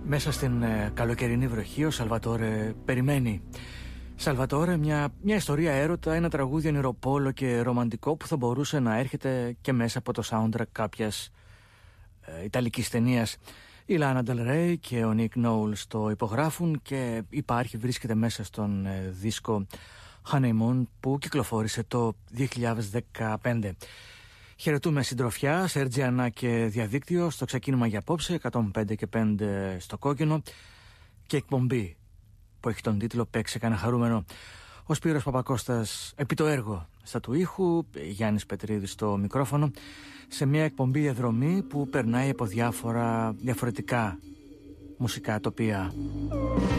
Μέσα στην καλοκαιρινή βροχή ο Σαλβατόρε περιμένει. Σαλβατόρε, μια ιστορία έρωτα, ένα τραγούδι ονειροπόλο και ρομαντικό που θα μπορούσε να έρχεται και μέσα από το soundtrack κάποιας ιταλικής ταινίας. Η Λάνα Ντελ Ρέι και ο Νίκ Νόουλς το υπογράφουν και βρίσκεται μέσα στον δίσκο Honeymoon που κυκλοφόρησε το 2015. Χαιρετούμε συντροφιά, Σέρτζιανά και διαδίκτυο στο ξεκίνημα για απόψε, 105 και 5 στο κόκκινο, και εκπομπή που έχει τον τίτλο «Παίξε κανένα χαρούμενο». Ο Σπύρος Παπακώστας επί το έργο στα του ήχου, Γιάννης Πετρίδης στο μικρόφωνο, σε μια εκπομπή διαδρομή που περνάει από διαφορετικά μουσικά τοπία.